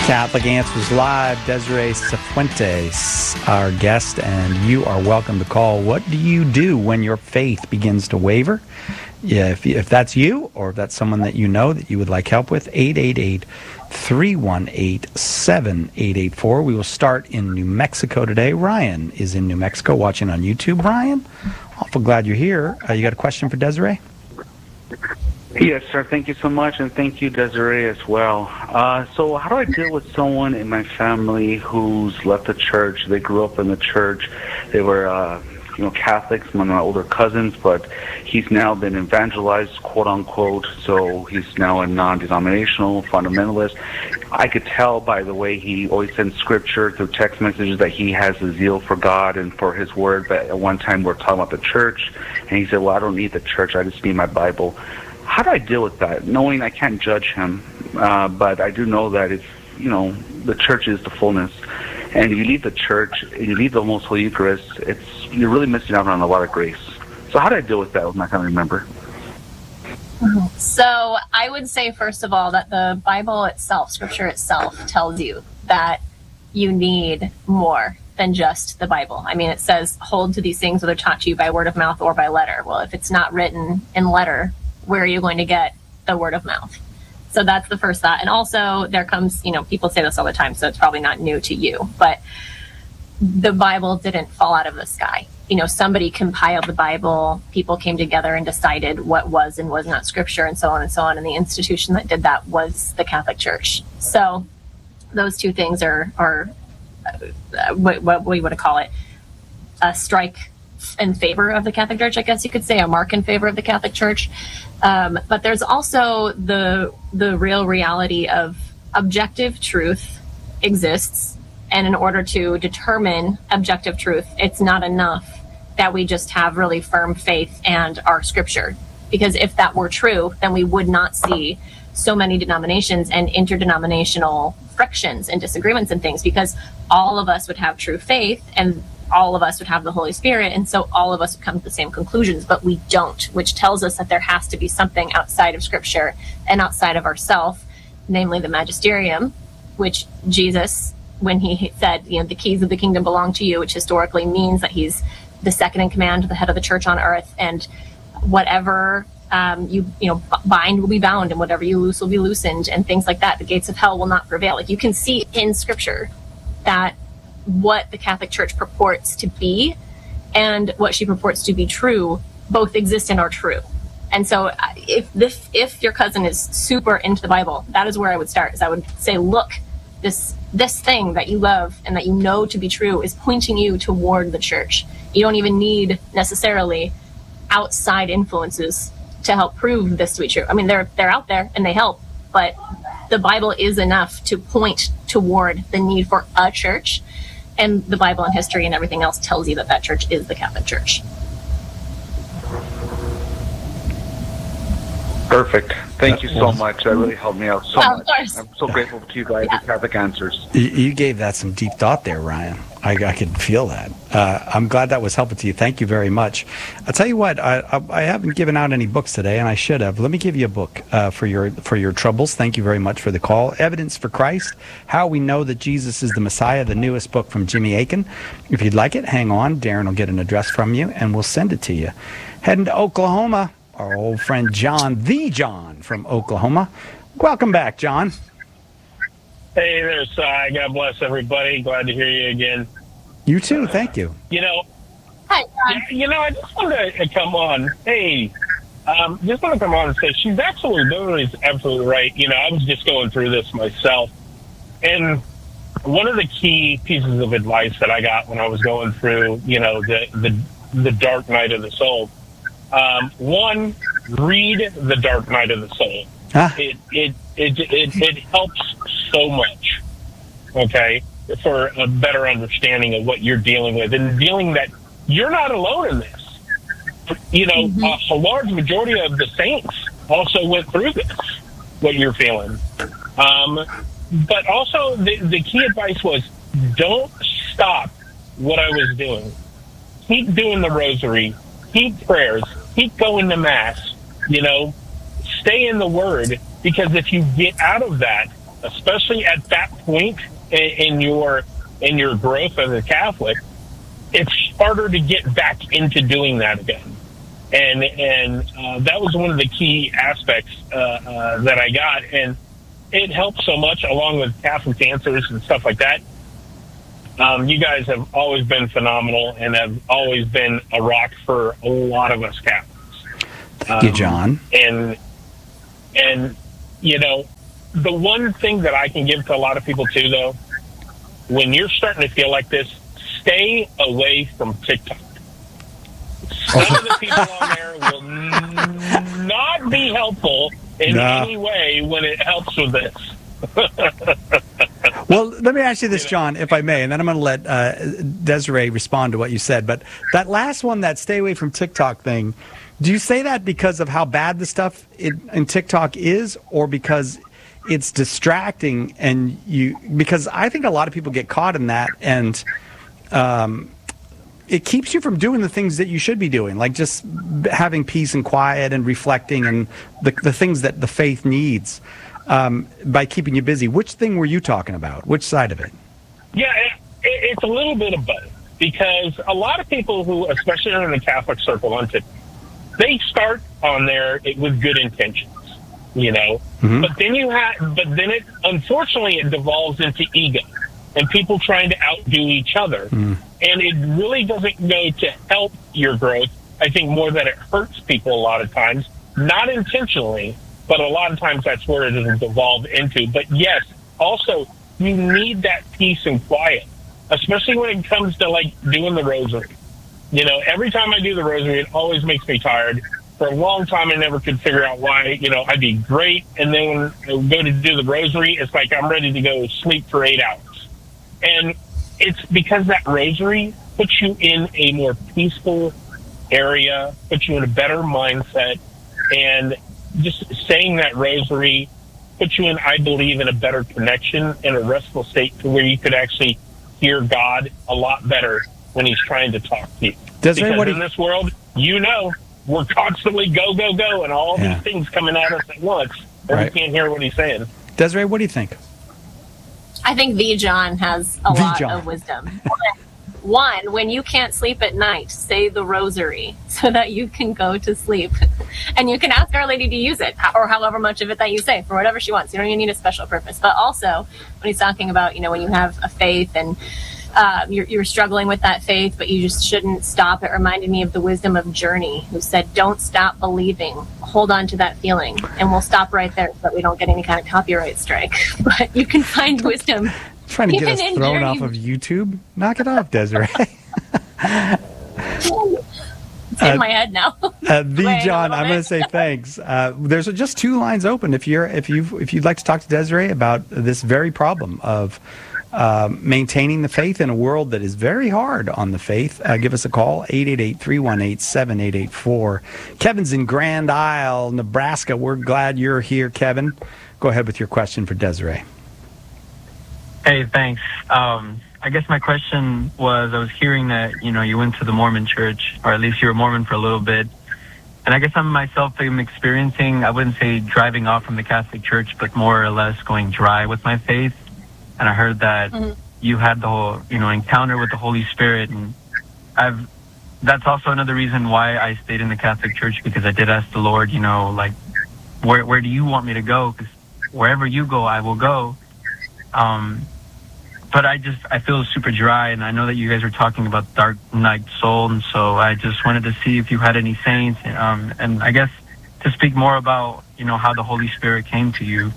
Catholic Answers Live, Desiree Cifuentes, our guest, and you are welcome to call. What do you do when your faith begins to waver? Yeah, if that's you, or if that's someone that you know that you would like help with, 888-318-7884. We will start in New Mexico today. Ryan is in New Mexico watching on YouTube. Ryan, awful glad you're here. You got a question for Desiree? Yes, sir. Thank you so much, and thank you, Desiree, as well. So how do I deal with someone in my family who's left the church? They grew up in the church. They were, Catholics, one of my older cousins, but he's now been evangelized, quote-unquote, so he's now a non-denominational fundamentalist. I could tell by the way he always sends scripture through text messages that he has a zeal for God and for his word, but at one time we were talking about the church, and he said, well, I don't need the church, I just need my Bible. How do I deal with that, knowing I can't judge him, but I do know that it's, the church is the fullness. And if you leave the church, and you leave the Most Holy Eucharist, you're really missing out on a lot of grace. So how do I deal with that with my family member? So I would say, first of all, that the Bible itself, Scripture itself, tells you that you need more than just the Bible. I mean, it says, hold to these things whether taught to you by word of mouth or by letter. Well, if it's not written in letter, where are you going to get the word of mouth? So that's the first thought. And also there comes, people say this all the time, so it's probably not new to you, but the Bible didn't fall out of the sky. Somebody compiled the Bible, people came together and decided what was and was not scripture, and so on and so on. And the institution that did that was the Catholic Church. So those two things are what we would call it, a strike in favor of the Catholic Church, I guess you could say, a mark in favor of the Catholic Church. But there's also the real reality of objective truth exists. And in order to determine objective truth, it's not enough that we just have really firm faith and our scripture. Because if that were true, then we would not see so many denominations and interdenominational frictions and disagreements and things, because all of us would have true faith and all of us would have the Holy Spirit, and so all of us would come to the same conclusions, but we don't, which tells us that there has to be something outside of Scripture and outside of ourself, namely the magisterium, which Jesus, when he said, the keys of the kingdom belong to you, which historically means that he's the second in command, the head of the church on earth, and whatever you bind will be bound, and whatever you loose will be loosened, and things like that. The gates of hell will not prevail. Like, you can see in Scripture that what the Catholic Church purports to be and what she purports to be true both exist and are true. And so if your cousin is super into the Bible, that is where I would start. Is I would say, look, this thing that you love and that you know to be true is pointing you toward the church. You don't even need necessarily outside influences to help prove this to be true. I mean, they're out there and they help, but the Bible is enough to point toward the need for a church. And the Bible and history and everything else tells you that that church is the Catholic Church. Perfect. Thank you so much. That really helped me out so much. Of course. I'm so grateful to you guys at Catholic Answers. You gave that some deep thought there, Ryan. I could feel that. I'm glad that was helpful to you. Thank you very much. I'll tell you what, I haven't given out any books today, and I should have. Let me give you a book for your troubles. Thank you very much for the call. Evidence for Christ, How We Know That Jesus is the Messiah, the newest book from Jimmy Akin. If you'd like it, hang on. Darren will get an address from you, and we'll send it to you. Heading to Oklahoma, our old friend John, the John from Oklahoma. Welcome back, John. Hey there, Si. God bless everybody. Glad to hear you again. You too. Thank you. Hi, John. I just wanted to come on. Hey, just want to come on and say she's absolutely right. I was just going through this myself. And one of the key pieces of advice that I got when I was going through, the dark night of the soul, one, read The Dark Night of the Soul. Huh? It helps so much, okay, for a better understanding of what you're dealing with and feeling that you're not alone in this. A large majority of the saints also went through this, what you're feeling. But also the key advice was, don't stop what I was doing. Keep doing the rosary, keep prayers, keep going to Mass, stay in the Word, because if you get out of that, especially at that point in your growth as a Catholic, it's harder to get back into doing that again. And that was one of the key aspects that I got, and it helped so much, along with Catholic Answers and stuff like that. You guys have always been phenomenal and have always been a rock for a lot of us Catholics. Thank you, John. And you know, the one thing that I can give to a lot of people too, though, when you're starting to feel like this, stay away from TikTok. Some of the people on there will not be helpful in any way when it helps with this. Well, let me ask you this, John, if I may, and then I'm going to let Desiree respond to what you said. But that last one, that stay away from TikTok thing, do you say that because of how bad the stuff in TikTok is, or because it's distracting and because I think a lot of people get caught in that, and it keeps you from doing the things that you should be doing, like just having peace and quiet and reflecting and the things that the faith needs, by keeping you busy. Which thing were you talking about? Which side of it? Yeah, it's a little bit of both, because a lot of people who, especially in the Catholic circle on TikTok, they start on there with good intentions, you know, but then it unfortunately it devolves into ego and people trying to outdo each other, and it really doesn't go to help your growth. I think more that it hurts people a lot of times, not intentionally, but a lot of times that's where it is devolved into. But yes, also you need that peace and quiet, especially when it comes to like doing the rosary. You know, every time I do the rosary, it always makes me tired. For a long time, I never could figure out why. You know, I'd be great, and then when I go to do the rosary, it's like I'm ready to go sleep for 8 hours. And it's because that rosary puts you in a more peaceful area, puts you in a better mindset, and just saying that rosary puts you in, I believe, in a better connection, in a restful state to where you could actually hear God a lot better when he's trying to talk to you. Because in this world, you know, we're constantly go, go, go, and all these things coming at us at once, and we can't hear what he's saying. Desiree, what do you think? I think V. John has a lot of wisdom. One, when you can't sleep at night, say the rosary so that you can go to sleep. And you can ask Our Lady to use it, or however much of it that you say, for whatever she wants. You don't even need a special purpose. But also, when he's talking about, you know, when you have a faith and you're struggling with that faith, but you just shouldn't stop. It reminded me of the wisdom of Journey, who said, don't stop believing. Hold on to that feeling. And we'll stop right there so that we don't get any kind of copyright strike. But you can find wisdom. Trying to get us thrown off of YouTube? Knock it off, Desiree. It's in my head now. John, I'm going to say thanks. There's just 2 lines open if you'd like to talk to Desiree about this very problem of maintaining the faith in a world that is very hard on the faith. Give us a call, 888-318-7884. Kevin's in Grand Isle, Nebraska. We're glad you're here, Kevin. Go ahead with your question for Desiree. Hey, thanks. I guess my question was, I was hearing that, you know, you went to the Mormon church, or at least you were Mormon for a little bit. And I guess I'm experiencing, I wouldn't say driving off from the Catholic Church, but more or less going dry with my faith. And I heard that you had the whole, you know, encounter with the Holy Spirit. And that's also another reason why I stayed in the Catholic Church, because I did ask the Lord, you know, like, where do you want me to go? Because wherever you go, I will go. But I feel super dry, and I know that you guys are talking about Dark Night Soul, and so I just wanted to see if you had any saints, and I guess to speak more about, you know, how the Holy Spirit came to you.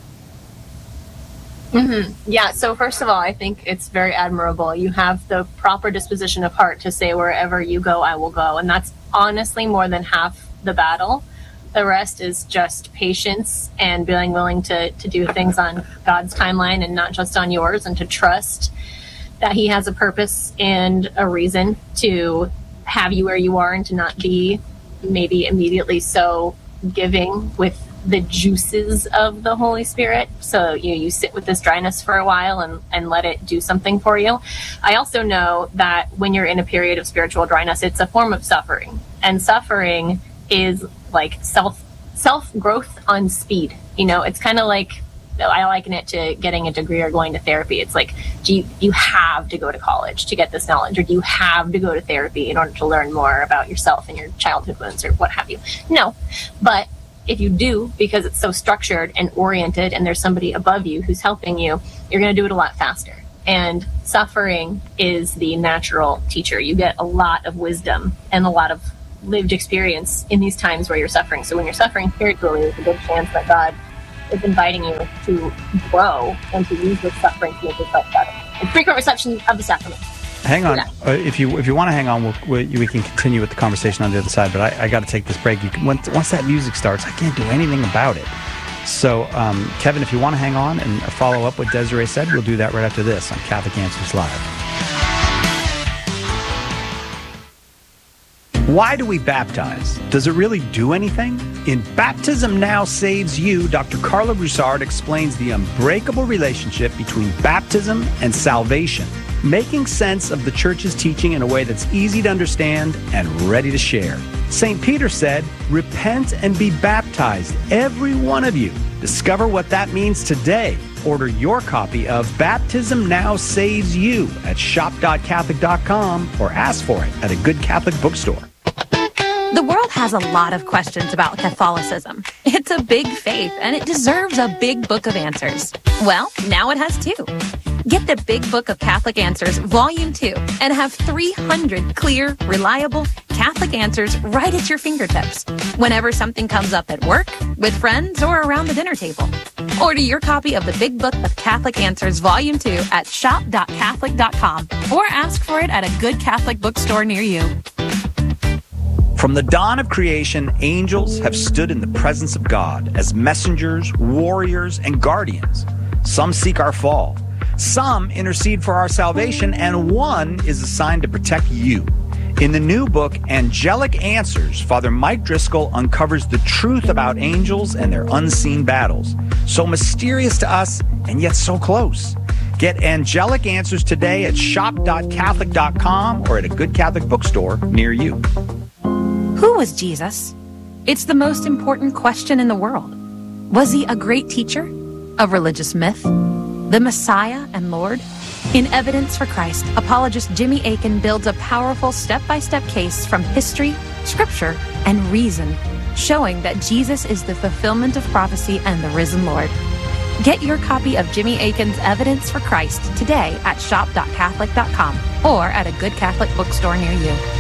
Yeah, so first of all, I think it's very admirable. You have the proper disposition of heart to say, wherever you go, I will go. And that's honestly more than half the battle. The rest is just patience and being willing to do things on God's timeline and not just on yours, and to trust that he has a purpose and a reason to have you where you are, and to not be maybe immediately so giving with the juices of the Holy Spirit. So you sit with this dryness for a while and let it do something for you. I also know that when you're in a period of spiritual dryness, it's a form of suffering, and suffering is like self growth on speed. You know, it's kind of like I liken it to getting a degree or going to therapy. It's like, do you have to go to college to get this knowledge, or do you have to go to therapy in order to learn more about yourself and your childhood wounds or what have you? No, but if you do, because it's so structured and oriented and there's somebody above you who's helping you, you're going to do it a lot faster. And suffering is the natural teacher. You get a lot of wisdom and a lot of lived experience in these times where you're suffering. So when you're suffering spiritually, there's a good chance that God is inviting you to grow and to use this suffering to make yourself better. And frequent reception of the sacrament. Hang on. If you want to hang on, we can continue with the conversation on the other side. But I got to take this break. Once that music starts, I can't do anything about it. So, Kevin, if you want to hang on and follow up what Desiree said, we'll do that right after this on Catholic Answers Live. Why do we baptize? Does it really do anything? In Baptism Now Saves You, Dr. Carla Broussard explains the unbreakable relationship between baptism and salvation, making sense of the Church's teaching in a way that's easy to understand and ready to share. St. Peter said, "Repent and be baptized, every one of you." Discover what that means today. Order your copy of Baptism Now Saves You at shop.catholic.com or ask for it at a good Catholic bookstore. The world has a lot of questions about Catholicism. It's a big faith, and it deserves a big book of answers. Well, now it has two. Get the Big Book of Catholic Answers, Volume 2, and have 300 clear, reliable Catholic answers right at your fingertips whenever something comes up at work, with friends, or around the dinner table. Order your copy of the Big Book of Catholic Answers, Volume 2 at shop.catholic.com or ask for it at a good Catholic bookstore near you. From the dawn of creation, angels have stood in the presence of God as messengers, warriors, and guardians. Some seek our fall. Some intercede for our salvation, and one is assigned to protect you. In the new book, Angelic Answers, Father Mike Driscoll uncovers the truth about angels and their unseen battles. So mysterious to us, and yet so close. Get Angelic Answers today at shop.catholic.com or at a good Catholic bookstore near you. Who was Jesus? It's the most important question in the world. Was he a great teacher? A religious myth? The Messiah and Lord? In Evidence for Christ, apologist Jimmy Akin builds a powerful step-by-step case from history, scripture, and reason, showing that Jesus is the fulfillment of prophecy and the risen Lord. Get your copy of Jimmy Akin's Evidence for Christ today at shop.catholic.com or at a good Catholic bookstore near you.